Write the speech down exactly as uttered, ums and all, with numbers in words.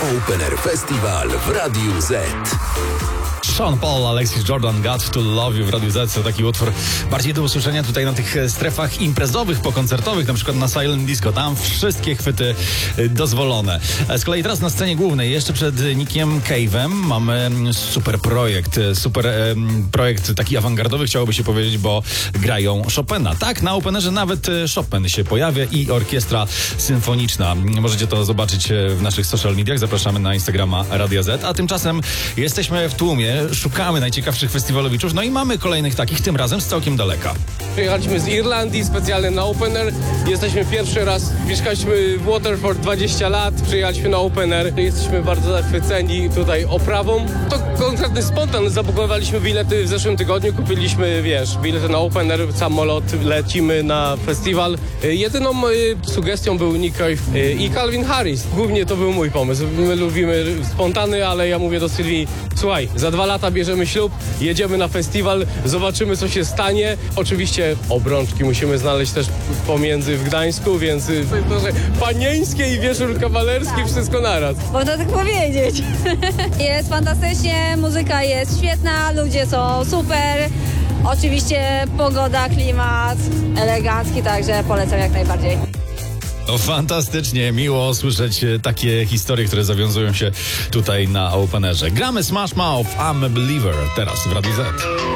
Opener Festiwal w Radiu Z. Sean Paul, Alexis Jordan, Got to Love You w Radiu Z. To taki utwór bardziej do usłyszenia tutaj na tych strefach imprezowych, pokoncertowych, na przykład na Silent Disco. Tam wszystkie chwyty dozwolone. Z kolei teraz na scenie głównej, jeszcze przed Nickiem Cave'em, mamy super projekt. Super e, projekt taki awangardowy, chciałoby się powiedzieć, bo grają Chopina. Tak, na Openerze nawet Chopin się pojawia i orkiestra symfoniczna. Możecie to zobaczyć w naszych social mediach. Zapraszamy na Instagrama Radia Z. A tymczasem jesteśmy w tłumie, szukamy najciekawszych festiwalowiczów, no i mamy kolejnych takich, tym razem z całkiem daleka. Przyjechaliśmy z Irlandii specjalnie na Opener. Jesteśmy pierwszy raz, mieszkaliśmy w Waterford dwadzieścia lat, przyjechaliśmy na Opener. Jesteśmy bardzo zachwyceni tutaj oprawą. To konkretny spontan, zabukowaliśmy bilety w zeszłym tygodniu, kupiliśmy, wiesz, bilety na Opener, samolot, lecimy na festiwal. Jedyną y, sugestią był Nick Cave y, i Calvin Harris. Głównie to był mój pomysł. My lubimy spontany, ale ja mówię do Sylwii, słuchaj, za dwa lata bierzemy ślub, jedziemy na festiwal, zobaczymy, co się stanie. Oczywiście obrączki musimy znaleźć też pomiędzy w Gdańsku, więc y, proszę, panieńskie i wieczór kawalerski, wszystko naraz. Można tak powiedzieć. Jest fantastycznie, muzyka jest świetna, ludzie są super. Oczywiście pogoda, klimat elegancki, także polecam jak najbardziej. No, fantastycznie, miło słyszeć takie historie, które zawiązują się tutaj na Openerze. Gramy Smash Mouth, I'm a Believer, teraz w Radiu Z.